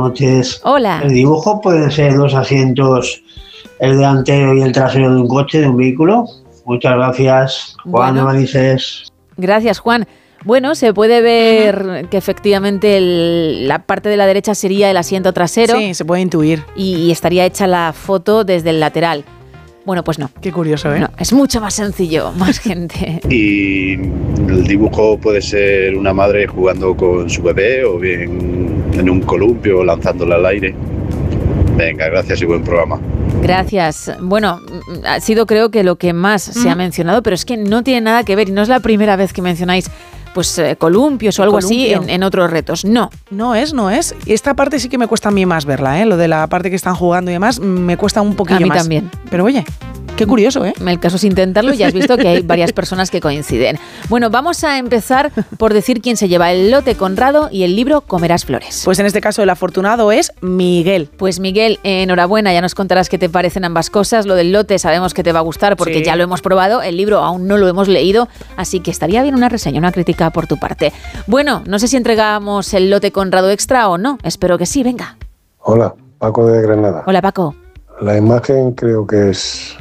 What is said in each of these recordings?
noches. Hola. El dibujo puede ser 2 asientos, el delantero y el trasero de un coche, de un vehículo. Muchas gracias, Juan de Manises. Gracias, Juan. Bueno, se puede ver que efectivamente la parte de la derecha sería el asiento trasero. Sí, se puede intuir. Y estaría hecha la foto desde el lateral. Bueno, pues no. Qué curioso, ¿eh? No, es mucho más sencillo, más gente. Y el dibujo puede ser una madre jugando con su bebé o bien en un columpio lanzándolo al aire. Venga, gracias y buen programa. Gracias. Bueno, ha sido creo que lo que más se ha mencionado, pero es que no tiene nada que ver y no es la primera vez que mencionáis pues columpios o algo así en otros retos. No. No es. Y esta parte sí que me cuesta a mí más verla, ¿eh? Lo de la parte que están jugando y demás, me cuesta un poquillo más. A mí también. Pero oye, qué curioso, ¿eh? El caso es intentarlo y ya has visto que hay varias personas que coinciden. Bueno, vamos a empezar por decir quién se lleva el lote Conrado y el libro Comerás Flores. Pues en este caso el afortunado es Miguel. Pues Miguel, enhorabuena, ya nos contarás qué te parecen ambas cosas. Lo del lote sabemos que te va a gustar porque ya lo hemos probado, el libro aún no lo hemos leído, así que estaría bien una reseña, una crítica por tu parte. Bueno, no sé si entregamos el lote Conrado Extra o no, espero que sí, venga. Hola, Paco de Granada. Hola, Paco. La imagen creo que es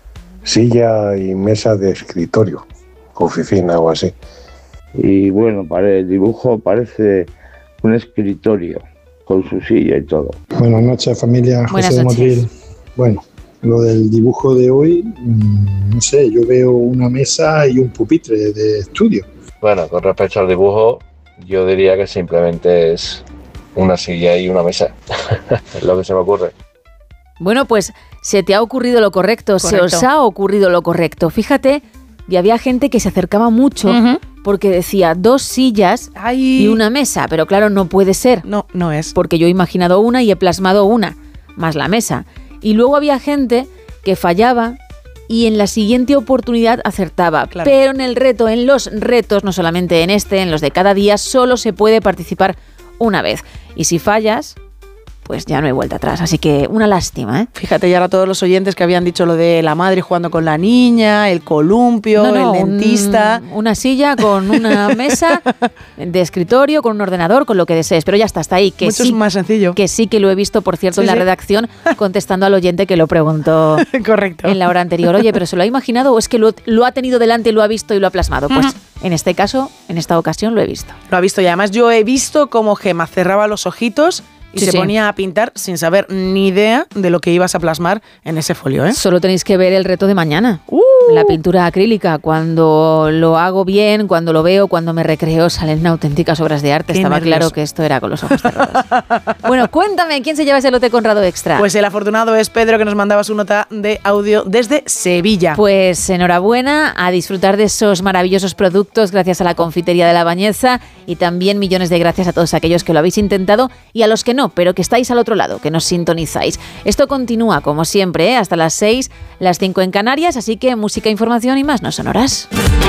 silla y mesa de escritorio, oficina o así. Y bueno, el dibujo parece un escritorio con su silla y todo. Buenas noches, familia. Buenas José noches. de Motril. Bueno, lo del dibujo de hoy, no sé, yo veo una mesa y un pupitre de estudio. Bueno, con respecto al dibujo, yo diría que simplemente es una silla y una mesa. Es lo que se me ocurre. Bueno, pues se te ha ocurrido lo correcto, se os ha ocurrido lo correcto. Fíjate, y había gente que se acercaba mucho porque decía 2 sillas y una mesa, pero claro, no puede ser. No es. Porque yo he imaginado una y he plasmado una, más la mesa. Y luego había gente que fallaba y en la siguiente oportunidad acertaba. Claro. Pero en los retos, no solamente en en los de cada día, solo se puede participar una vez. Y si fallas, pues ya no hay vuelta atrás. Así que una lástima, ¿eh? Fíjate, ya ahora todos los oyentes que habían dicho lo de la madre jugando con la niña, el columpio, el dentista. Una silla con una mesa de escritorio, con un ordenador, con lo que desees. Pero ya está, hasta ahí. Que mucho sí, más sencillo. Que sí que lo he visto, por cierto, en la redacción, contestando al oyente que lo preguntó correcto en la hora anterior. Oye, ¿pero se lo ha imaginado o es que lo ha tenido delante, lo ha visto y lo ha plasmado? Pues en este caso, en esta ocasión, lo he visto. Lo ha visto y además yo he visto cómo Gemma cerraba los ojitos y se ponía a pintar sin saber ni idea de lo que ibas a plasmar en ese folio, ¿eh? Solo tenéis que ver el reto de mañana. La pintura acrílica. Cuando lo hago bien, cuando lo veo, cuando me recreo, salen auténticas obras de arte. Estaba claro que esto era con los ojos cerrados. Bueno, cuéntame, ¿quién se lleva ese lote Conrado Extra? Pues el afortunado es Pedro, que nos mandaba su nota de audio desde Sevilla. Pues enhorabuena, a disfrutar de esos maravillosos productos gracias a la Confitería de la Bañeza y también millones de gracias a todos aquellos que lo habéis intentado y a los que no, pero que estáis al otro lado, que nos sintonizáis. Esto continúa como siempre, hasta las 6, las 5 en Canarias, así que música, información y más no sonoras.